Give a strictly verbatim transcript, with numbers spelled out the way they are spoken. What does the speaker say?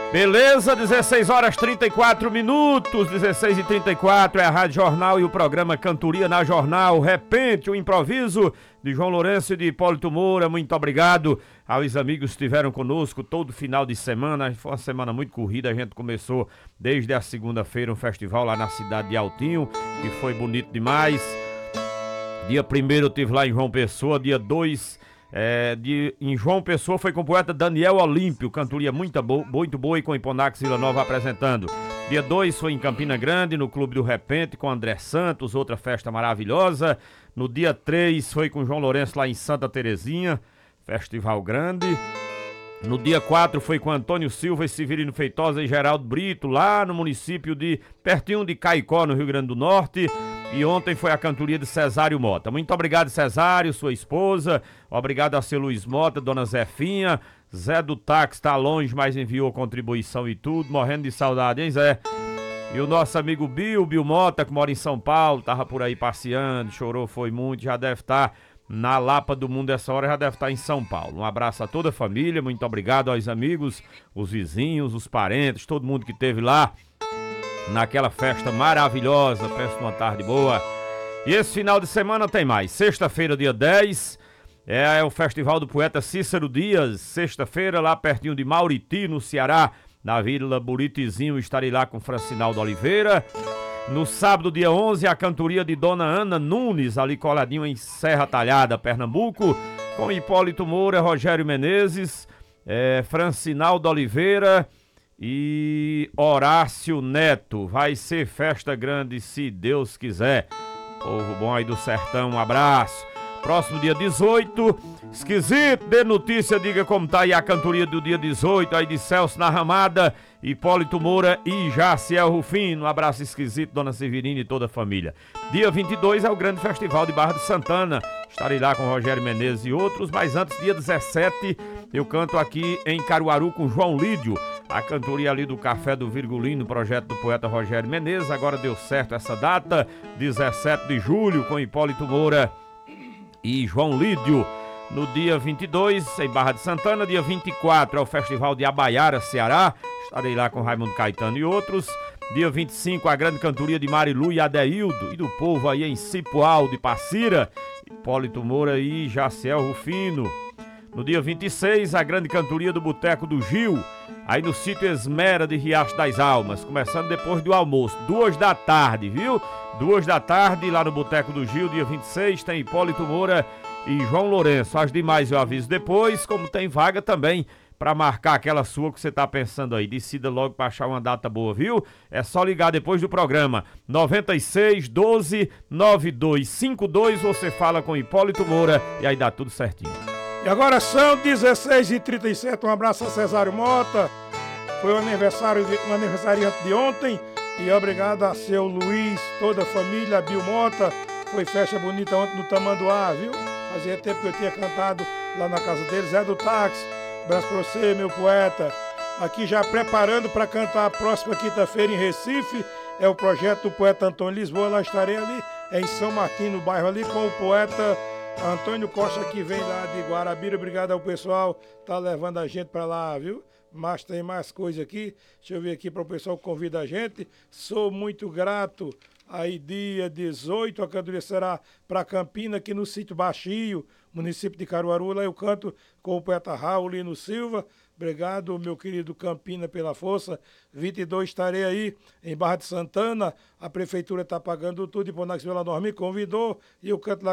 Beleza, dezesseis horas e trinta e quatro minutos, dezesseis e trinta e quatro, é a Rádio Jornal e o programa Cantoria na Jornal. Repente, o improviso de João Lourenço e de Hipólito Moura. Muito obrigado aos amigos que estiveram conosco todo final de semana. Foi uma semana muito corrida, a gente começou desde a segunda-feira um festival lá na cidade de Altinho, que foi bonito demais. Dia primeiro eu estive lá em João Pessoa, dia dois... É, de, em João Pessoa foi com o poeta Daniel Olímpio, cantoria muito boa, muito boa e com Hiponax Vila Nova apresentando. Dia dois foi em Campina Grande, no Clube do Repente, com André Santos, outra festa maravilhosa. No dia três foi com João Lourenço lá em Santa Terezinha, festival grande. No dia quatro foi com Antônio Silva e Severino Feitosa e Geraldo Brito, lá no município de, pertinho de Caicó, no Rio Grande do Norte. E ontem foi a cantoria de Cesário Mota. Muito obrigado, Cesário, sua esposa. Obrigado a seu Luiz Mota, dona Zefinha. Zé do Táxi tá longe, mas enviou contribuição e tudo. Morrendo de saudade, hein, Zé? E o nosso amigo Bill, Bill Mota, que mora em São Paulo, tava por aí passeando, chorou, foi muito, já deve estar na Lapa do Mundo essa hora, já deve estar em São Paulo. Um abraço a toda a família, muito obrigado aos amigos, os vizinhos, os parentes, todo mundo que esteve lá naquela festa maravilhosa, peço uma tarde boa. E esse final de semana tem mais. Sexta-feira, dia dez, é o Festival do Poeta Cícero Dias. Sexta-feira, lá pertinho de Mauriti, no Ceará, na Vila Buritizinho, estarei lá com Francinaldo Oliveira. No sábado, dia onze, a cantoria de Dona Ana Nunes, ali coladinho em Serra Talhada, Pernambuco, com Hipólito Moura, Rogério Menezes, é, Francinaldo Oliveira e Horácio Neto. Vai ser festa grande, se Deus quiser. Povo bom aí do sertão, um abraço. Próximo dia dezoito, esquisito, dê notícia, diga como tá aí a cantoria do dia dezoito, aí de Celso na Ramada, Hipólito Moura e Jaciel Rufino. Um abraço esquisito, dona Severina e toda a família. Dia vinte e dois é o grande festival de Barra de Santana, estarei lá com Rogério Menezes e outros, mas antes, dia dezessete, eu canto aqui em Caruaru com João Lídio, a cantoria ali do Café do Virgulino, projeto do poeta Rogério Menezes. Agora deu certo essa data, dezessete de julho, com Hipólito Moura e João Lídio. No dia vinte e dois, em Barra de Santana. Dia vinte e quatro é o Festival de Abaiara, Ceará, estarei lá com Raimundo Caetano e outros. Dia vinte e cinco, a grande cantoria de Marilu e Adeildo e do povo aí em Cipoal de Passira, Hipólito Moura e Jaciel Rufino. No dia vinte e seis, a grande cantoria do Boteco do Gil, aí no sítio Esmera de Riacho das Almas, começando depois do almoço, duas da tarde, viu? Duas da tarde, lá no Boteco do Gil, dia vinte e seis, tem Hipólito Moura e João Lourenço. As demais eu aviso depois, como tem vaga também para marcar aquela sua que você tá pensando aí. Decida logo para achar uma data boa, viu? É só ligar depois do programa. noventa e seis, doze, noventa e dois cinquenta e dois, você fala com Hipólito Moura e aí dá tudo certinho. E agora são dezesseis e trinta e sete, um abraço a Cesário Mota, foi o aniversário de, um aniversariante de ontem, e obrigado a seu Luiz, toda a família, a Bill Mota, foi festa bonita ontem no Tamanduá, viu? Fazia tempo que eu tinha cantado lá na casa deles. Zé do Táxi, abraço pra você, meu poeta. Aqui já preparando para cantar a próxima quinta-feira em Recife, é o projeto do poeta Antônio Lisboa, lá estarei ali, é em São Martim, no bairro ali, com o poeta Antônio Costa, que vem lá de Guarabira. Obrigado ao pessoal, tá levando a gente pra lá, viu? Mas tem mais coisa aqui, deixa eu ver aqui para o pessoal que convida a gente. Sou muito grato. Aí dia dezoito, a cantoria será para Campina, aqui no sítio Baixio, município de Caruaru. Lá eu canto com o poeta Raulino Silva. Obrigado, meu querido Campina, pela força. vinte e dois estarei aí em Barra de Santana. A prefeitura está pagando tudo, e Hiponax Vila Nova me convidou e eu canto lá